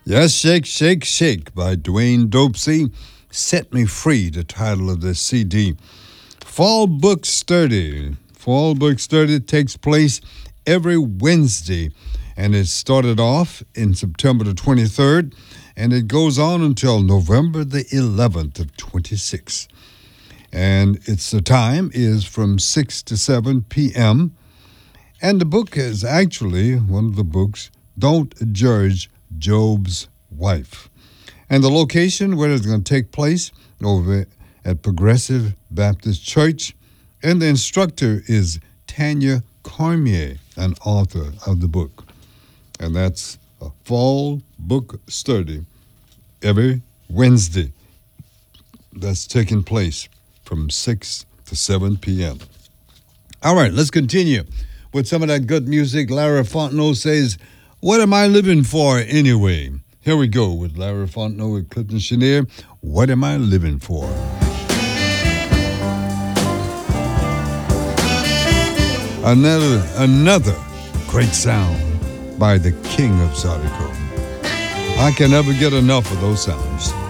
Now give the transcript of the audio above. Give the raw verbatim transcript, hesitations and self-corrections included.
Yes, Shake, Shake, Shake by Dwayne Dopesy. Set Me Free, the title of this C D. Fall Book Study. Fall Book Study takes place every Wednesday, and it started off in September the twenty-third, and it goes on until November the eleventh of twenty-six. And it's the time is from six to seven p.m., and the book is actually one of the books, Don't Judge Job's Wife. And the location where it's going to take place over at Progressive Baptist Church. And the instructor is Tanya Cormier, an author of the book. And that's a fall book study every Wednesday. That's taking place from six to seven p.m. All right, let's continue with some of that good music. Lara Fontenot says, "What am I living for anyway?" Here we go with Lara Fontenot with Clifton Chenier. What am I living for? Another, another great sound by the king of Zydeco. I can never get enough of those sounds.